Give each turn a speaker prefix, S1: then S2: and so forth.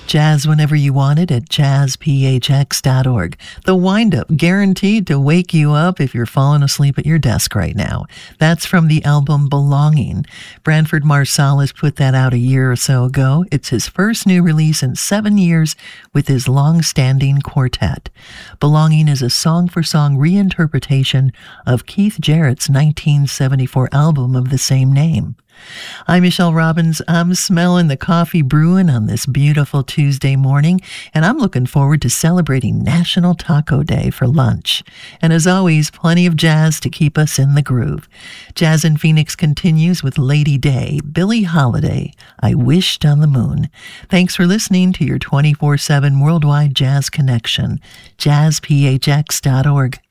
S1: Jazz whenever you want it at jazzphx.org. The wind-up guaranteed to wake you up if you're falling asleep at your desk right now. That's from the album Belonging. Branford Marsalis put that out a year or so ago. It's his first new release in 7 years with his long-standing quartet. Belonging is a song-for-song reinterpretation of Keith Jarrett's 1974 album of the same name. I'm Michelle Robbins. I'm smelling the coffee brewing on this beautiful Tuesday morning, and I'm looking forward to celebrating National Taco Day for lunch. And as always, plenty of jazz to keep us in the groove. Jazz in Phoenix continues with Lady Day, Billie Holiday, I Wished on the Moon. Thanks for listening to your 24/7 worldwide jazz connection, jazzphx.org.